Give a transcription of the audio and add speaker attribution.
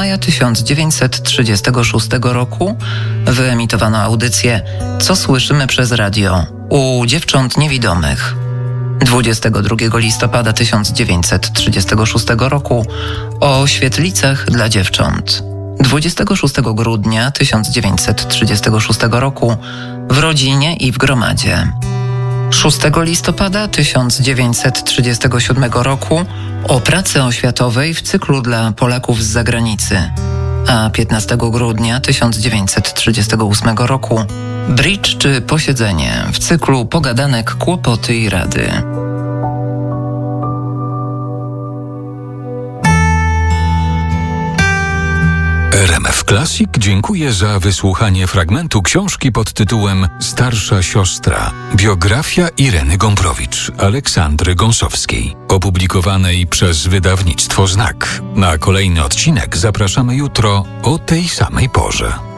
Speaker 1: maja 1936 roku wyemitowano audycję „Co słyszymy przez radio” u dziewcząt niewidomych. 22 listopada 1936 roku o świetlicach dla dziewcząt. 26 grudnia 1936 roku w rodzinie i w gromadzie. 6 listopada 1937 roku o pracy oświatowej w cyklu dla Polaków z zagranicy, a 15 grudnia 1938 roku bridge czy posiedzenie w cyklu pogadanek, kłopoty i rady.
Speaker 2: RMF Classic dziękuję za wysłuchanie fragmentu książki pod tytułem Starsza siostra. Biografia Ireny Gombrowicz, Aleksandry Gąsowskiej, opublikowanej przez wydawnictwo Znak. Na kolejny odcinek zapraszamy jutro o tej samej porze.